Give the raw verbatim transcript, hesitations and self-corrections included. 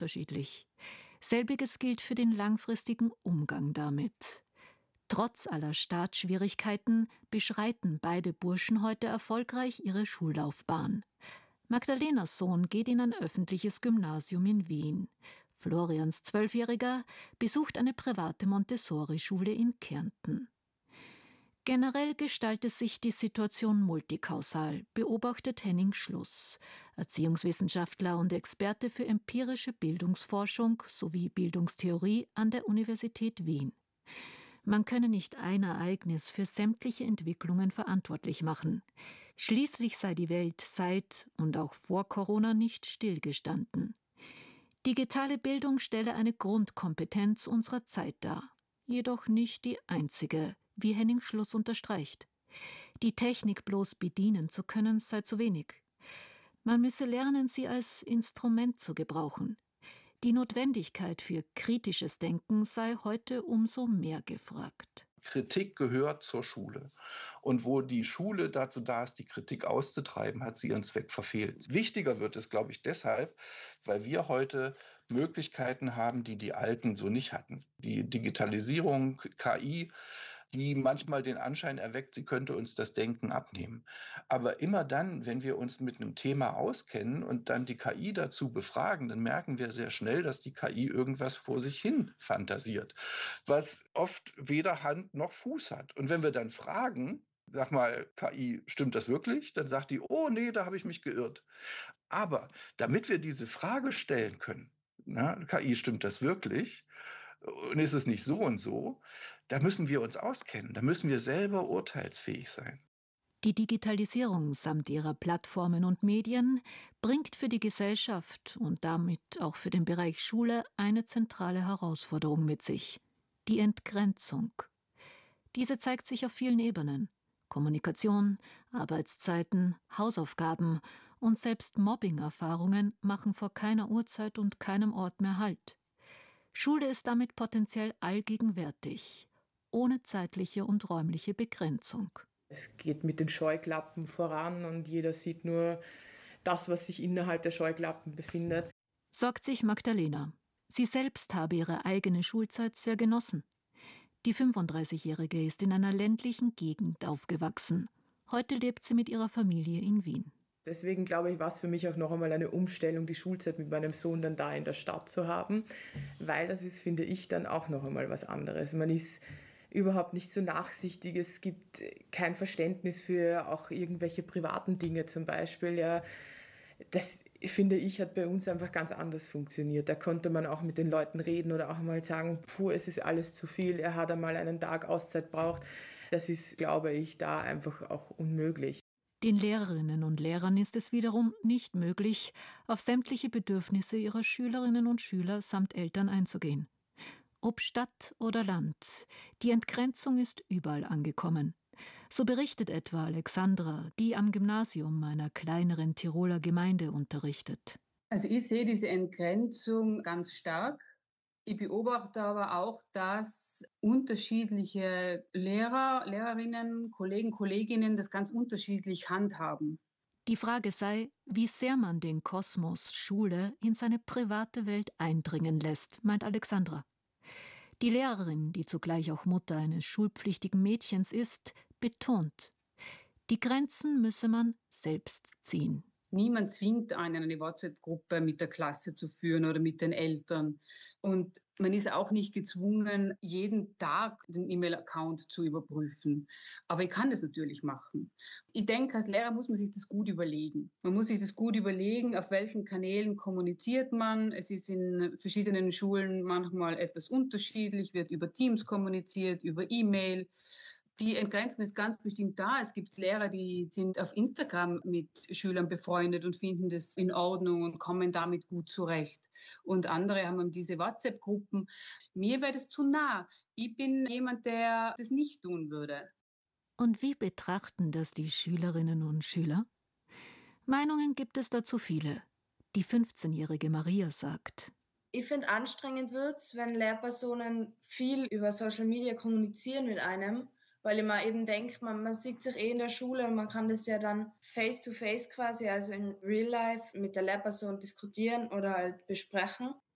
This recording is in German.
unterschiedlich. Selbiges gilt für den langfristigen Umgang damit. Trotz aller Startschwierigkeiten beschreiten beide Burschen heute erfolgreich ihre Schullaufbahn. Magdalenas Sohn geht in ein öffentliches Gymnasium in Wien. Florians Zwölfjähriger besucht eine private Montessori-Schule in Kärnten. Generell gestaltet sich die Situation multikausal, beobachtet Henning Schluss, Erziehungswissenschaftler und Experte für empirische Bildungsforschung sowie Bildungstheorie an der Universität Wien. Man könne nicht ein Ereignis für sämtliche Entwicklungen verantwortlich machen. Schließlich sei die Welt seit und auch vor Corona nicht stillgestanden. Digitale Bildung stelle eine Grundkompetenz unserer Zeit dar, jedoch nicht die einzige, wie Henning Schluss unterstreicht. Die Technik bloß bedienen zu können, sei zu wenig. Man müsse lernen, sie als Instrument zu gebrauchen. Die Notwendigkeit für kritisches Denken sei heute umso mehr gefragt. Kritik gehört zur Schule. Und wo die Schule dazu da ist, die Kritik auszutreiben, hat sie ihren Zweck verfehlt. Wichtiger wird es, glaube ich, deshalb, weil wir heute Möglichkeiten haben, die die Alten so nicht hatten. Die Digitalisierung, K I, die manchmal den Anschein erweckt, sie könnte uns das Denken abnehmen. Aber immer dann, wenn wir uns mit einem Thema auskennen und dann die K I dazu befragen, dann merken wir sehr schnell, dass die K I irgendwas vor sich hin fantasiert, was oft weder Hand noch Fuß hat. Und wenn wir dann fragen, sag mal, K I, stimmt das wirklich? Dann sagt die, oh nee, da habe ich mich geirrt. Aber damit wir diese Frage stellen können, na, K I, stimmt das wirklich? Und ist es nicht so und so, da müssen wir uns auskennen, da müssen wir selber urteilsfähig sein. Die Digitalisierung samt ihrer Plattformen und Medien bringt für die Gesellschaft und damit auch für den Bereich Schule eine zentrale Herausforderung mit sich: die Entgrenzung. Diese zeigt sich auf vielen Ebenen: Kommunikation, Arbeitszeiten, Hausaufgaben und selbst Mobbing-Erfahrungen machen vor keiner Uhrzeit und keinem Ort mehr Halt. Schule ist damit potenziell allgegenwärtig, ohne zeitliche und räumliche Begrenzung. Es geht mit den Scheuklappen voran und jeder sieht nur das, was sich innerhalb der Scheuklappen befindet. Sorgt sich Magdalena. Sie selbst habe ihre eigene Schulzeit sehr genossen. Die fünfunddreißigjährige ist in einer ländlichen Gegend aufgewachsen. Heute lebt sie mit ihrer Familie in Wien. Deswegen glaube ich, war es für mich auch noch einmal eine Umstellung, die Schulzeit mit meinem Sohn dann da in der Stadt zu haben, weil das ist, finde ich, dann auch noch einmal was anderes. Man ist überhaupt nicht so nachsichtig, es gibt kein Verständnis für auch irgendwelche privaten Dinge zum Beispiel. Ja, das, finde ich, hat bei uns einfach ganz anders funktioniert. Da konnte man auch mit den Leuten reden oder auch mal sagen, puh, es ist alles zu viel, er hat einmal einen Tag Auszeit braucht. Das ist, glaube ich, da einfach auch unmöglich. Den Lehrerinnen und Lehrern ist es wiederum nicht möglich, auf sämtliche Bedürfnisse ihrer Schülerinnen und Schüler samt Eltern einzugehen. Ob Stadt oder Land, die Entgrenzung ist überall angekommen. So berichtet etwa Alexandra, die am Gymnasium einer kleineren Tiroler Gemeinde unterrichtet. Also ich sehe diese Entgrenzung ganz stark. Ich beobachte aber auch, dass unterschiedliche Lehrer, Lehrerinnen, Kollegen, Kolleginnen das ganz unterschiedlich handhaben. Die Frage sei, wie sehr man den Kosmos Schule in seine private Welt eindringen lässt, meint Alexandra. Die Lehrerin, die zugleich auch Mutter eines schulpflichtigen Mädchens ist, betont: Die Grenzen müsse man selbst ziehen. Niemand zwingt einen, eine WhatsApp-Gruppe mit der Klasse zu führen oder mit den Eltern. Und man ist auch nicht gezwungen, jeden Tag den E-Mail-Account zu überprüfen. Aber ich kann das natürlich machen. Ich denke, als Lehrer muss man sich das gut überlegen. Man muss sich das gut überlegen, auf welchen Kanälen kommuniziert man. Es ist in verschiedenen Schulen manchmal etwas unterschiedlich, wird über Teams kommuniziert, über E-Mail. Die Entgrenzung ist ganz bestimmt da. Es gibt Lehrer, die sind auf Instagram mit Schülern befreundet und finden das in Ordnung und kommen damit gut zurecht. Und andere haben diese WhatsApp-Gruppen. Mir wäre das zu nah. Ich bin jemand, der das nicht tun würde. Und wie betrachten das die Schülerinnen und Schüler? Meinungen gibt es dazu viele. Die fünfzehnjährige Maria sagt: Ich finde, anstrengend wird's, wenn Lehrpersonen viel über Social Media kommunizieren mit einem, weil ich mir eben denke, man, man sieht sich eh in der Schule und man kann das ja dann face-to-face quasi, also in real life mit der Lehrperson diskutieren oder halt besprechen.